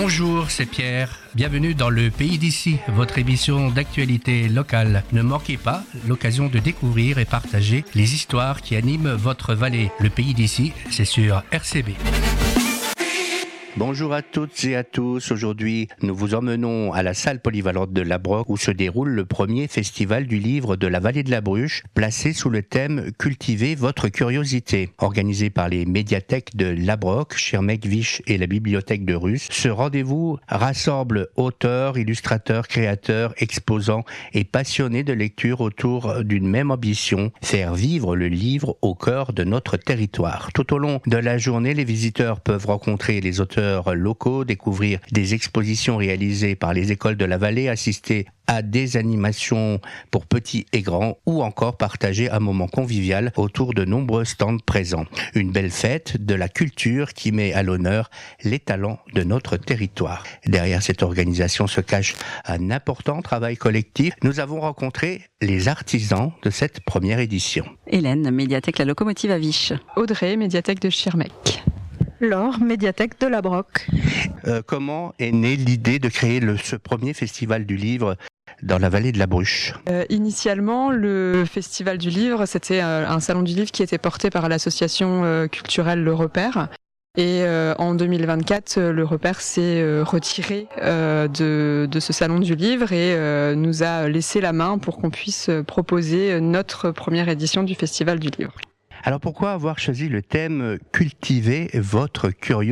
Bonjour, c'est Pierre. Bienvenue dans le Pays d'ici, votre émission d'actualité locale. Ne manquez pas l'occasion de découvrir et partager les histoires qui animent votre vallée. Le Pays d'ici, c'est sur RCB. Bonjour à toutes et à tous. Aujourd'hui, nous vous emmenons à la salle polyvalente de Labroc où se déroule le premier festival du livre de la vallée de la Bruche, placé sous le thème « Cultivez votre curiosité ». Organisé par les médiathèques de Labroc, Schirmeck, Vich et la bibliothèque de Rus, ce rendez-vous rassemble auteurs, illustrateurs, créateurs, exposants et passionnés de lecture autour d'une même ambition, faire vivre le livre au cœur de notre territoire. Tout au long de la journée, les visiteurs peuvent rencontrer les auteurs locaux, découvrir des expositions réalisées par les écoles de la vallée, assister à des animations pour petits et grands ou encore partager un moment convivial autour de nombreux stands présents. Une belle fête de la culture qui met à l'honneur les talents de notre territoire. Derrière cette organisation se cache un important travail collectif. Nous avons rencontré les artisans de cette première édition. Hélène, médiathèque La Locomotive à Vich. Audrey, médiathèque de Schirmeck. Laure, médiathèque de Labroc. Comment est née l'idée de créer ce premier festival du livre dans la vallée de la Bruche? Initialement, le Festival du Livre, c'était un salon du livre qui était porté par l'association culturelle Le Repère. Et en 2024, Le Repère s'est retiré de ce salon du livre et nous a laissé la main pour qu'on puisse proposer notre première édition du Festival du Livre. Alors pourquoi avoir choisi le thème « Cultiver votre curiosité » ?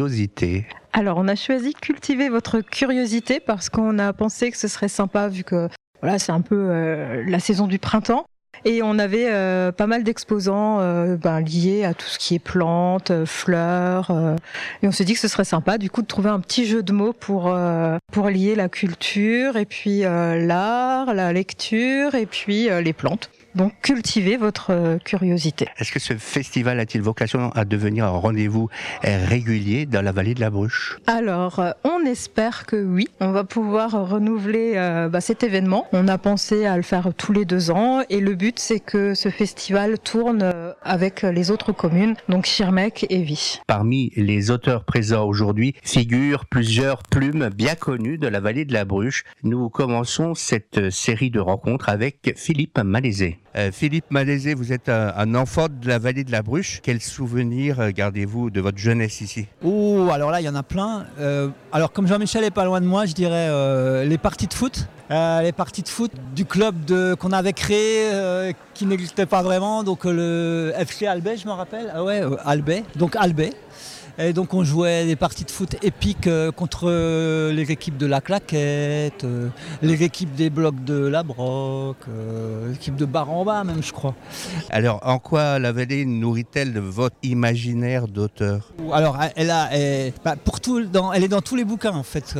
Alors on a choisi « Cultiver votre curiosité » parce qu'on a pensé que ce serait sympa vu que voilà, c'est un peu la saison du printemps. Et on avait pas mal d'exposants liés à tout ce qui est plantes, fleurs. Et on s'est dit que ce serait sympa du coup de trouver un petit jeu de mots pour lier la culture et puis l'art, la lecture et puis les plantes. Donc, cultivez votre curiosité. Est-ce que ce festival a-t-il vocation à devenir un rendez-vous régulier dans la vallée de la Bruche ? Alors, on espère que oui. On va pouvoir renouveler cet événement. On a pensé à le faire tous les 2 ans. Et le but, c'est que ce festival tourne avec les autres communes, donc Schirmeck et Vich. Parmi les auteurs présents aujourd'hui figurent plusieurs plumes bien connues de la vallée de la Bruche. Nous commençons cette série de rencontres avec Philippe Malaisé. Philippe Malaisé, vous êtes un enfant de la vallée de la Bruche. Quels souvenirs gardez-vous de votre jeunesse ici ? Alors là, il y en a plein. Alors, comme Jean-Michel est pas loin de moi, je dirais les parties de foot. Les parties de foot du club qu'on avait créé, qui n'existait pas vraiment. Donc, le FC Albay, je me rappelle. Ah ouais, Albay. Donc, Albay. Et donc on jouait des parties de foot épiques contre les équipes de la Claquette, les équipes des blocs de Labroc, l'équipe de Bar-en-Bas même je crois. Alors en quoi la vallée nourrit-elle de votre imaginaire d'auteur ? Alors elle est dans tous les bouquins en fait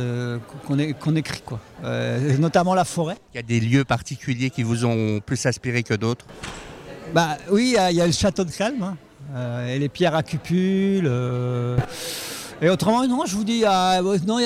qu'on écrit quoi. Notamment la forêt. Il y a des lieux particuliers qui vous ont plus inspiré que d'autres ? Oui, il y a le château de Calme. Hein. Et les pierres à cupules. Et autrement, non, je vous dis, il y a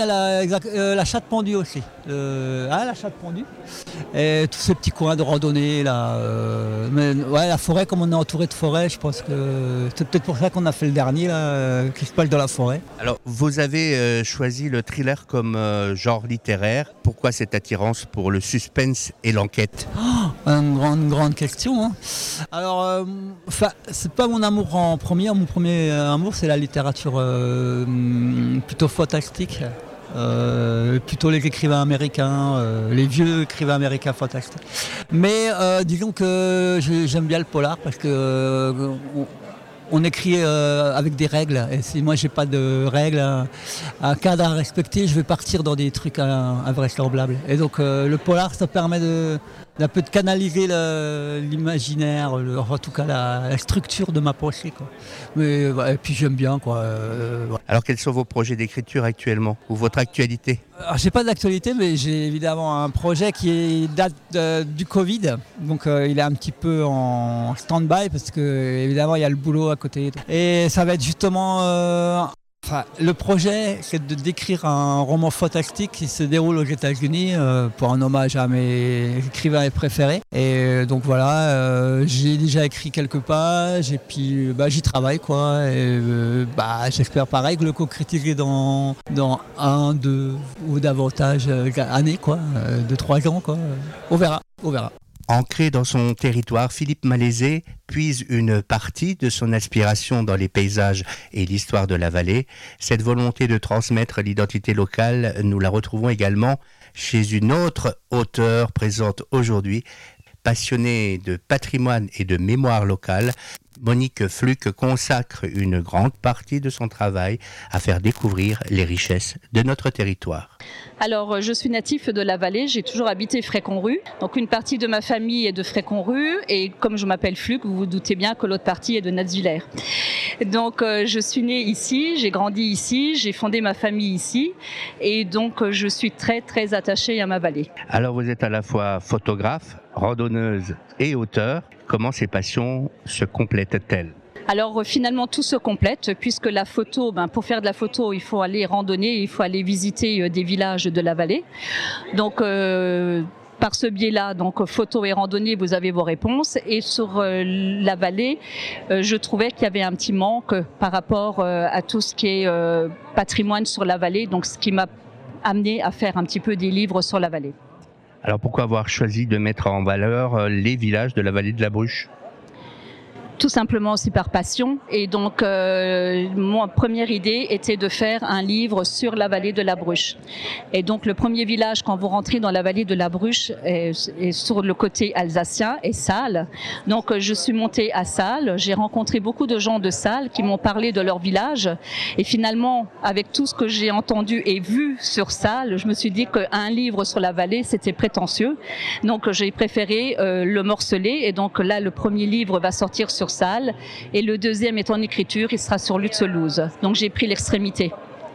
la chatte pendue aussi. La chatte pendue. Et tous ces petits coins de randonnée là. Mais ouais, la forêt, comme on est entouré de forêt, je pense que c'est peut-être pour ça qu'on a fait le dernier là, qui se passe dans la forêt. Alors, vous avez choisi le thriller comme genre littéraire. Pourquoi cette attirance pour le suspense et l'enquête ? Une grande question. Hein. Alors, c'est pas mon amour en premier. Mon premier amour, c'est la littérature plutôt fantastique. Plutôt les écrivains américains, les vieux écrivains américains fantastiques. Mais disons que j'aime bien le polar parce que on écrit avec des règles. Et si moi j'ai pas de règles, un cadre à respecter, je vais partir dans des trucs invraisemblables. Et donc le polar, ça permet d'un peu de canaliser l'imaginaire, en tout cas la structure de ma pensée, quoi. Mais et puis j'aime bien, quoi. Voilà. Alors quels sont vos projets d'écriture actuellement ou votre actualité ? Alors, j'ai pas d'actualité, mais j'ai évidemment un projet qui date du Covid, donc il est un petit peu en stand-by parce que évidemment il y a le boulot à côté. Et ça va être justement Enfin, le projet, c'est de décrire un roman fantastique qui se déroule aux États-Unis pour un hommage à mes écrivains préférés. Et donc voilà, j'ai déjà écrit quelques pages et puis j'y travaille quoi. Et j'espère pareil que le concrétiser dans 1, 2 ou davantage années quoi, 2-3 ans quoi. On verra. Ancré dans son territoire, Philippe Malaisé puise une partie de son aspiration dans les paysages et l'histoire de la vallée. Cette volonté de transmettre l'identité locale, nous la retrouvons également chez une autre auteure présente aujourd'hui, passionnée de patrimoine et de mémoire locale. Monique Fluck consacre une grande partie de son travail à faire découvrir les richesses de notre territoire. Alors, je suis natif de la vallée, j'ai toujours habité Fréconrue. Donc, une partie de ma famille est de Fréconrue et comme je m'appelle Fluck, vous vous doutez bien que l'autre partie est de Natzwiller. Donc, je suis née ici, j'ai grandi ici, j'ai fondé ma famille ici et donc je suis très, très attachée à ma vallée. Alors, vous êtes à la fois photographe, randonneuse et auteure. Comment ces passions se complètent-elles ? Alors finalement tout se complète puisque la photo, pour faire de la photo il faut aller randonner, il faut aller visiter des villages de la vallée. Donc par ce biais-là, donc photo et randonnée, vous avez vos réponses. Et sur la vallée, je trouvais qu'il y avait un petit manque par rapport à tout ce qui est patrimoine sur la vallée, donc ce qui m'a amené à faire un petit peu des livres sur la vallée. Alors pourquoi avoir choisi de mettre en valeur les villages de la vallée de la Bruche ? Tout simplement aussi par passion. Et donc, ma première idée était de faire un livre sur la vallée de la Bruche. Et donc, le premier village, quand vous rentrez dans la vallée de la Bruche, est sur le côté alsacien, est Salles. Donc, je suis montée à Salles. J'ai rencontré beaucoup de gens de Salles qui m'ont parlé de leur village. Et finalement, avec tout ce que j'ai entendu et vu sur Salles, je me suis dit qu'un livre sur la vallée, c'était prétentieux. Donc, j'ai préféré le morceler. Et donc, là, le premier livre va sortir sur Salles et le deuxième est en écriture, il sera sur Lutzelouse. Donc j'ai pris l'extrémité.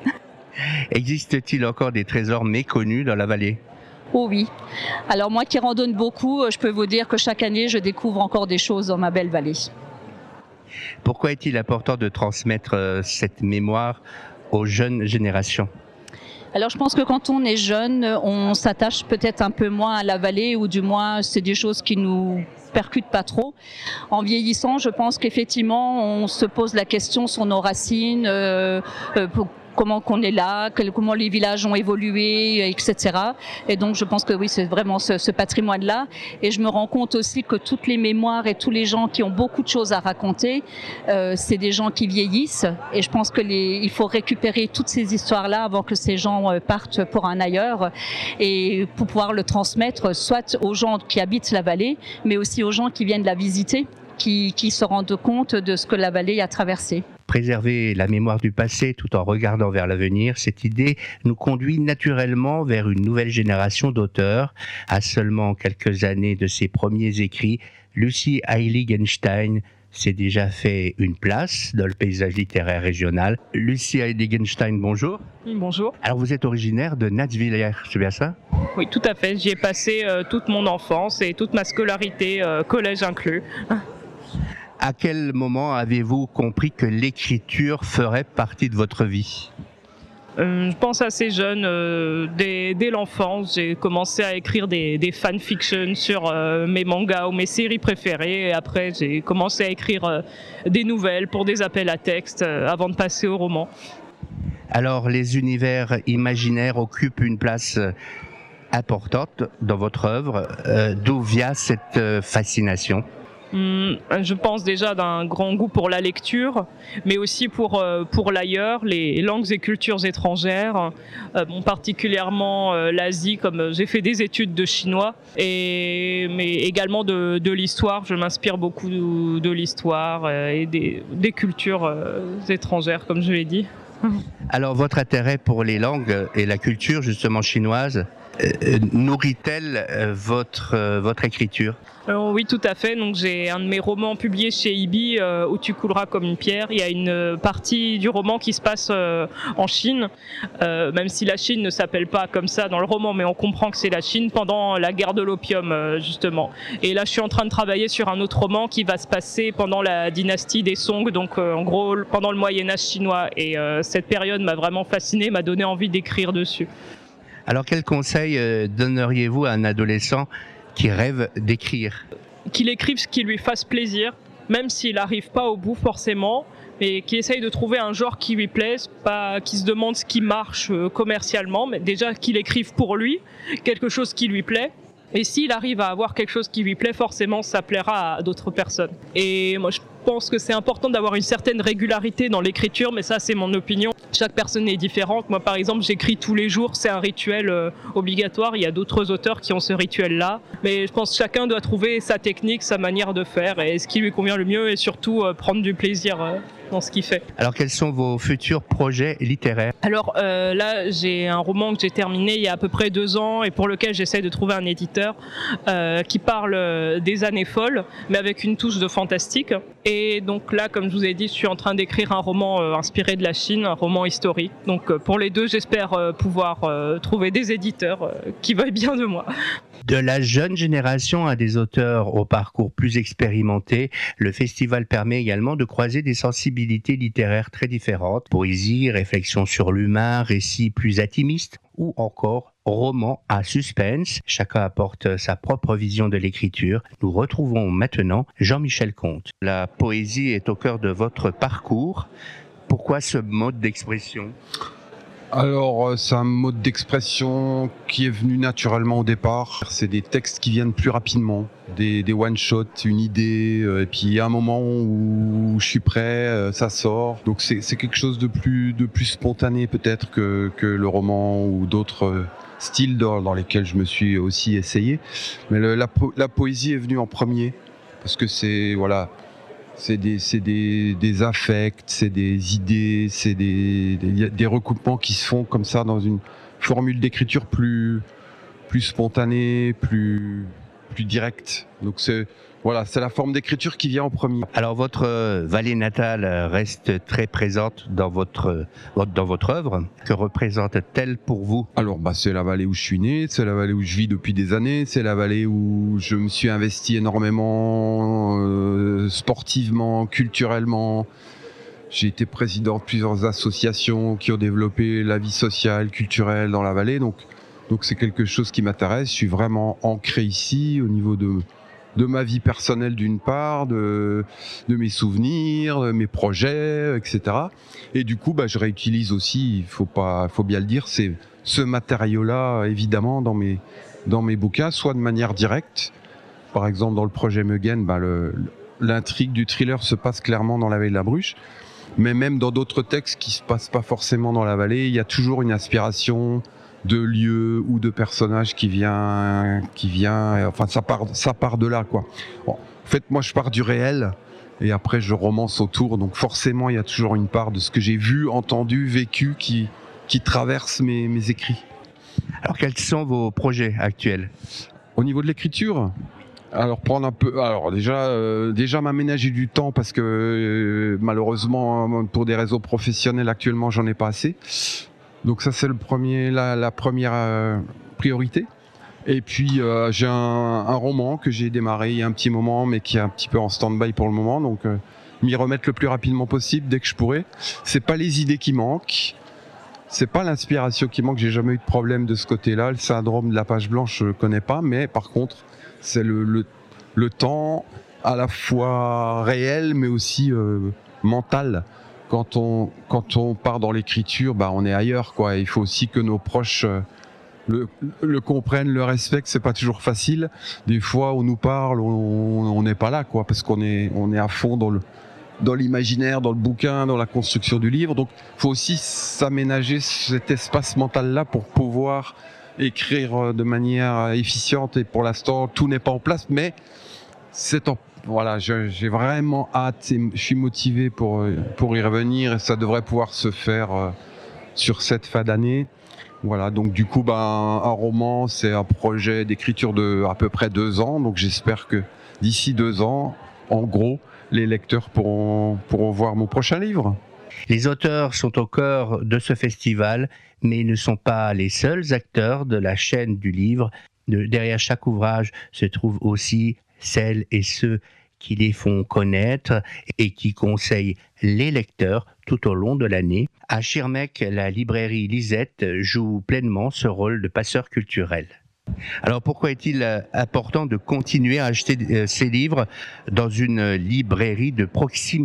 Existe-t-il encore des trésors méconnus dans la vallée ? Oh oui. Alors moi qui randonne beaucoup, je peux vous dire que chaque année je découvre encore des choses dans ma belle vallée. Pourquoi est-il important de transmettre cette mémoire aux jeunes générations ? Alors je pense que quand on est jeune, on s'attache peut-être un peu moins à la vallée ou du moins c'est des choses qui nous percute pas trop. En vieillissant, je pense qu'effectivement, on se pose la question sur nos racines, comment qu'on est là, comment les villages ont évolué, etc. Et donc, je pense que oui, c'est vraiment ce patrimoine-là. Et je me rends compte aussi que toutes les mémoires et tous les gens qui ont beaucoup de choses à raconter, c'est des gens qui vieillissent. Et je pense que il faut récupérer toutes ces histoires-là avant que ces gens partent pour un ailleurs et pour pouvoir le transmettre soit aux gens qui habitent la vallée, mais aussi aux gens qui viennent la visiter, qui se rendent compte de ce que la vallée a traversé. Préserver la mémoire du passé tout en regardant vers l'avenir, cette idée nous conduit naturellement vers une nouvelle génération d'auteurs. À seulement quelques années de ses premiers écrits, Lucie Heiligenstein s'est déjà fait une place dans le paysage littéraire régional. Lucie Heiligenstein, bonjour. Oui, bonjour. Alors vous êtes originaire de Natzwiller, c'est bien ça ? Oui, tout à fait. J'y ai passé toute mon enfance et toute ma scolarité, collège inclus. À quel moment avez-vous compris que l'écriture ferait partie de votre vie ? Je pense assez jeune, dès l'enfance, j'ai commencé à écrire des fanfictions sur mes mangas ou mes séries préférées. Et après, j'ai commencé à écrire des nouvelles pour des appels à texte avant de passer au roman. Alors, les univers imaginaires occupent une place importante dans votre œuvre. D'où vient cette fascination ? Je pense déjà d'un grand goût pour la lecture, mais aussi pour l'ailleurs, les langues et cultures étrangères, particulièrement l'Asie, comme j'ai fait des études de chinois, mais également de l'histoire. Je m'inspire beaucoup de l'histoire et des cultures étrangères, comme je l'ai dit. Alors, votre intérêt pour les langues et la culture, justement chinoise, Nourrit-elle votre écriture ? Oui, tout à fait. Donc, j'ai un de mes romans publiés chez Ibi, Où tu couleras comme une pierre. Il y a une partie du roman qui se passe en Chine, même si la Chine ne s'appelle pas comme ça dans le roman, mais on comprend que c'est la Chine pendant la guerre de l'opium, justement. Et là, je suis en train de travailler sur un autre roman qui va se passer pendant la dynastie des Song, donc en gros pendant le Moyen-Âge chinois. Et cette période m'a vraiment fascinée, m'a donné envie d'écrire dessus. Alors, quel conseil donneriez-vous à un adolescent qui rêve d'écrire ? Qu'il écrive ce qui lui fasse plaisir, même s'il n'arrive pas au bout forcément, mais qu'il essaye de trouver un genre qui lui plaise, pas qu'il se demande ce qui marche commercialement, mais déjà qu'il écrive pour lui, quelque chose qui lui plaît. Et s'il arrive à avoir quelque chose qui lui plaît, forcément, ça plaira à d'autres personnes. Et moi, je pense que c'est important d'avoir une certaine régularité dans l'écriture, mais ça, c'est mon opinion. Chaque personne est différente. Moi, par exemple, j'écris tous les jours, c'est un rituel obligatoire. Il y a d'autres auteurs qui ont ce rituel-là. Mais je pense que chacun doit trouver sa technique, sa manière de faire, et ce qui lui convient le mieux, et surtout prendre du plaisir dans ce qu'il fait. Alors, quels sont vos futurs projets littéraires ? Alors là, j'ai un roman que j'ai terminé il y a à peu près 2 ans et pour lequel j'essaie de trouver un éditeur qui parle des années folles, mais avec une touche de fantastique. Et donc là, comme je vous ai dit, je suis en train d'écrire un roman inspiré de la Chine, un roman historique. Donc pour les deux, j'espère pouvoir trouver des éditeurs qui veuillent bien de moi. De la jeune génération à des auteurs au parcours plus expérimenté, le festival permet également de croiser des sensibilités littéraires très différentes. Poésie, réflexion sur l'humain, récits plus intimistes ou encore romans à suspense. Chacun apporte sa propre vision de l'écriture. Nous retrouvons maintenant Jean-Michel Comte. La poésie est au cœur de votre parcours. Pourquoi ce mode d'expression ? Alors, c'est un mode d'expression qui est venu naturellement au départ. C'est des textes qui viennent plus rapidement, des one-shots, une idée, et puis il y a un moment où je suis prêt, ça sort. Donc c'est quelque chose de plus spontané peut-être que le roman ou d'autres styles dans lesquels je me suis aussi essayé. Mais la poésie est venue en premier, parce que c'est des affects, c'est des idées, c'est des recoupements qui se font comme ça dans une formule d'écriture plus spontanée, plus directe. Donc c'est la forme d'écriture qui vient en premier. Alors votre vallée natale reste très présente dans votre œuvre. Que représente-t-elle pour vous ? Alors c'est la vallée où je suis né, c'est la vallée où je vis depuis des années, c'est la vallée où je me suis investi énormément sportivement, culturellement. J'ai été président de plusieurs associations qui ont développé la vie sociale, culturelle dans la vallée. Donc c'est quelque chose qui m'intéresse. Je suis vraiment ancré ici au niveau de ma vie personnelle d'une part, de mes souvenirs, de mes projets, etc. Et du coup, je réutilise aussi, il faut bien le dire, c'est ce matériau-là, évidemment, dans mes bouquins, soit de manière directe. Par exemple, dans le projet Megen, l'intrigue du thriller se passe clairement dans la vallée de la Bruche. Mais même dans d'autres textes qui se passent pas forcément dans la vallée, il y a toujours une inspiration de lieux ou de personnages qui vient, enfin ça part de là quoi. Bon, en fait, moi je pars du réel et après je romance autour, donc forcément il y a toujours une part de ce que j'ai vu, entendu, vécu qui traverse mes écrits. Alors quels sont vos projets actuels ? Au niveau de l'écriture, déjà m'aménager du temps parce que malheureusement pour des raisons professionnelles actuellement j'en ai pas assez. Donc ça c'est la première priorité. Et puis j'ai un roman que j'ai démarré il y a un petit moment mais qui est un petit peu en stand-by pour le moment, donc m'y remettre le plus rapidement possible dès que je pourrai. C'est pas les idées qui manquent, c'est pas l'inspiration qui manque, j'ai jamais eu de problème de ce côté-là. Le syndrome de la page blanche je connais pas, mais par contre c'est le temps à la fois réel mais aussi mental. Quand on part dans l'écriture, on est ailleurs, quoi. Il faut aussi que nos proches le comprennent, le respectent. C'est pas toujours facile. Des fois, on nous parle, on n'est pas là, quoi, parce qu'on est à fond dans l'imaginaire, dans le bouquin, dans la construction du livre. Donc, faut aussi s'aménager cet espace mental-là pour pouvoir écrire de manière efficiente. Et pour l'instant, tout n'est pas en place, mais j'ai vraiment hâte et je suis motivé pour y revenir et ça devrait pouvoir se faire sur cette fin d'année. Voilà, donc du coup, un roman, c'est un projet d'écriture de à peu près 2 ans. Donc j'espère que d'ici 2 ans, en gros, les lecteurs pourront voir mon prochain livre. Les auteurs sont au cœur de ce festival, mais ils ne sont pas les seuls acteurs de la chaîne du livre. Derrière chaque ouvrage se trouvent aussi celles et ceux qui les font connaître et qui conseillent les lecteurs tout au long de l'année. À Schirmeck, la librairie Lisette joue pleinement ce rôle de passeur culturel. Alors pourquoi est-il important de continuer à acheter ces livres dans une librairie de proximité ?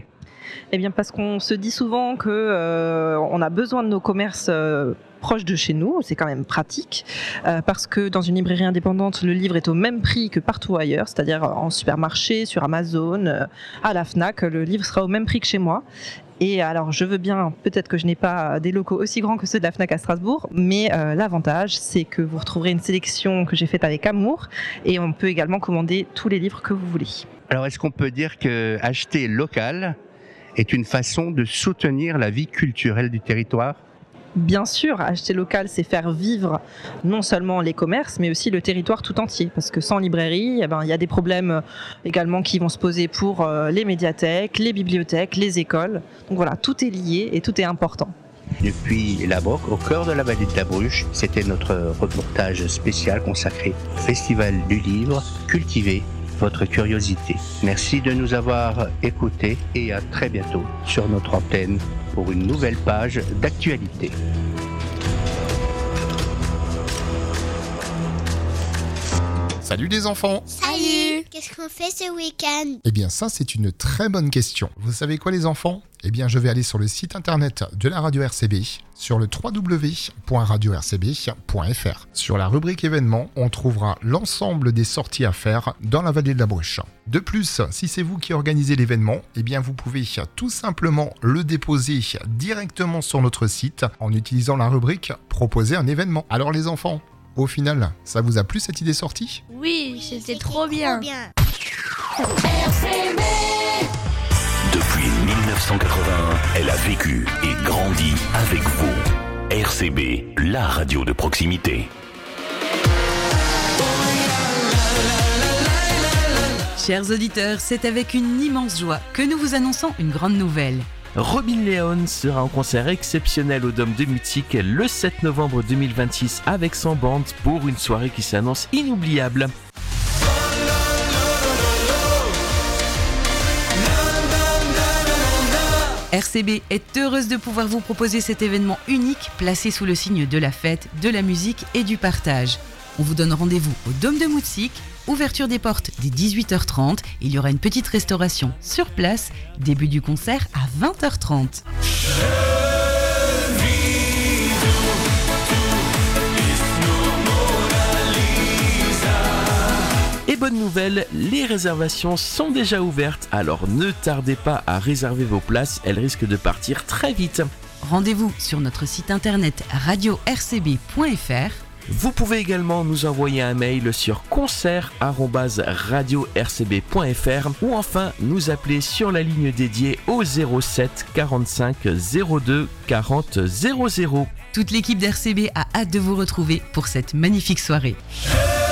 Eh bien parce qu'on se dit souvent que on a besoin de nos commerces proches de chez nous, c'est quand même pratique, parce que dans une librairie indépendante, le livre est au même prix que partout ailleurs, c'est-à-dire en supermarché, sur Amazon, à la Fnac, le livre sera au même prix que chez moi. Et alors je veux bien, peut-être que je n'ai pas des locaux aussi grands que ceux de la Fnac à Strasbourg, mais l'avantage c'est que vous retrouverez une sélection que j'ai faite avec amour, et on peut également commander tous les livres que vous voulez. Alors est-ce qu'on peut dire que acheter local est une façon de soutenir la vie culturelle du territoire ? Bien sûr, acheter local, c'est faire vivre non seulement les commerces, mais aussi le territoire tout entier. Parce que sans librairie, il y a des problèmes également qui vont se poser pour les médiathèques, les bibliothèques, les écoles. Donc voilà, tout est lié et tout est important. Depuis la Broc, au cœur de la vallée de la Bruche, c'était notre reportage spécial consacré au Festival du Livre, Cultivez votre curiosité. Merci de nous avoir écoutés et à très bientôt sur notre antenne pour une nouvelle page d'actualité. Salut les enfants! Salut! Qu'est-ce qu'on fait ce week-end? Eh bien ça c'est une très bonne question. Vous savez quoi les enfants? Eh bien je vais aller sur le site internet de la radio RCB, sur le www.radio-rcb.fr. Sur la rubrique événements, on trouvera l'ensemble des sorties à faire dans la vallée de la Bruche. De plus, si c'est vous qui organisez l'événement, eh bien vous pouvez tout simplement le déposer directement sur notre site en utilisant la rubrique « Proposer un événement ». Alors les enfants, au final, ça vous a plu cette idée sortie? Oui, c'était trop bien. Depuis 1981, elle a vécu et grandi avec vous. RCB, la radio de proximité. Chers auditeurs, c'est avec une immense joie que nous vous annonçons une grande nouvelle. Robin Leon sera en concert exceptionnel au Dôme de Mutzig le 7 novembre 2026 avec son band pour une soirée qui s'annonce inoubliable. RCB est heureuse de pouvoir vous proposer cet événement unique placé sous le signe de la fête, de la musique et du partage. On vous donne rendez-vous au Dôme de Mutzig, ouverture des portes dès 18h30. Il y aura une petite restauration sur place, début du concert à 20h30. Et bonne nouvelle, les réservations sont déjà ouvertes, alors ne tardez pas à réserver vos places, elles risquent de partir très vite. Rendez-vous sur notre site internet radio-rcb.fr. Vous pouvez également nous envoyer un mail sur concert@radio-rcb.fr ou enfin nous appeler sur la ligne dédiée au 07 45 02 40 00. Toute l'équipe d'RCB a hâte de vous retrouver pour cette magnifique soirée.